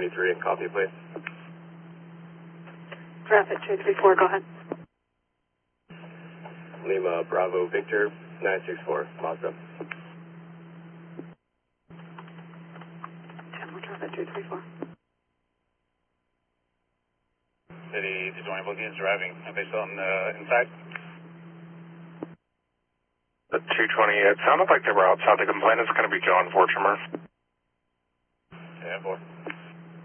223 and copy, please. Traffic 234, go ahead. Lima Bravo Victor 964, Mazda. Traffic 234. City 220 bookings driving. Are they still inside? The 220, it sounded like they were outside. The complainant's going to be John Fortremer. Yeah, 4.